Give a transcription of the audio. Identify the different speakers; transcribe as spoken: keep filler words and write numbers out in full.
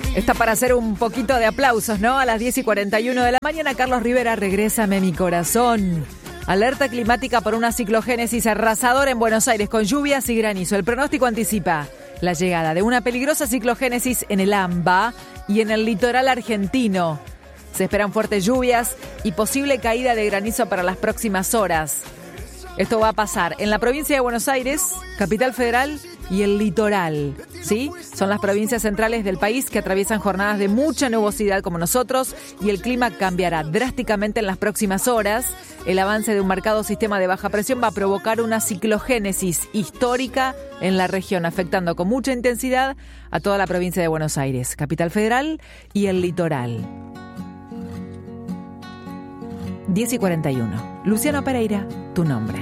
Speaker 1: Está para hacer un poquito de aplausos, ¿no? A las diez y cuarenta y uno de la mañana, Carlos Rivera, Regrésame mi corazón. Alerta climática por una ciclogénesis arrasadora en Buenos Aires con lluvias y granizo. El pronóstico anticipa la llegada de una peligrosa ciclogénesis en el AMBA y en el litoral argentino. Se esperan fuertes lluvias y posible caída de granizo para las próximas horas. Esto va a pasar en la provincia de Buenos Aires, Capital Federal y el litoral, ¿sí? Son las provincias centrales del país que atraviesan jornadas de mucha nubosidad como nosotros y el clima cambiará drásticamente en las próximas horas. El avance de un marcado sistema de baja presión va a provocar una ciclogénesis histórica en la región, afectando con mucha intensidad a toda la provincia de Buenos Aires, Capital Federal y el litoral. diez y cuarenta y uno. Luciano Pereira, tu nombre.